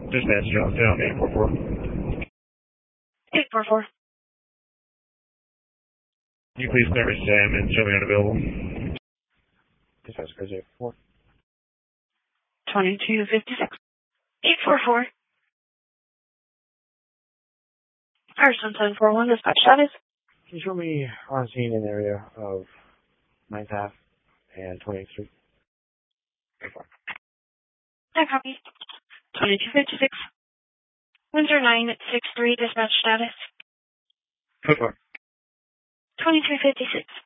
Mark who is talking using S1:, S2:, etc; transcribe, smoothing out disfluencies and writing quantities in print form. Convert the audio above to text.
S1: Dispatch, drop down 844.
S2: 844.
S1: Can you please clear Sam and show me unavailable? Dispatch, clear 844.
S2: 2256. 844. Person 1041, dispatch status.
S1: Can you show me on scene in the area of 9th Ave and 28th Street?
S2: I copy. 2256. Windsor 963, dispatch status. 2256.